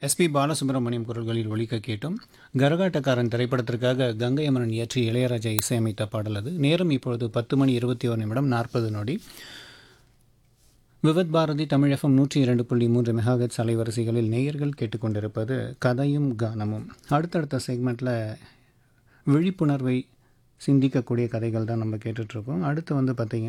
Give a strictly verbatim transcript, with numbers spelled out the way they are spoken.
SP Balasubramaniam குரல்களில் ஒலிக்க கேட்டோம். கரகாட்டக்காரன் திரைப்படத்திற்காக கங்கை அமரன் இயற்றி இளையராஜா இசையமைத்த பாடல் அது. நேரம் இப்பொழுது பத்து மணி இருபத்தி ஒரு நிமிடம் நாற்பது நொடி. விவத் பாரதி தமிழ் எஃப்எம் நூற்றி இரண்டு புள்ளி மூன்று மெகாஹெட்ஸ் அலைவரிசைகளில் நேயர்கள் கேட்டுக்கொண்டிருப்பது கதையும் கானமும். அடுத்தடுத்த செக்மெண்ட்டில் விழிப்புணர்வை சிந்திக்கக்கூடிய கதைகள் தான் நம்ம கேட்டுட்ருக்கோம். அடுத்து வந்து பார்த்திங்கன்னா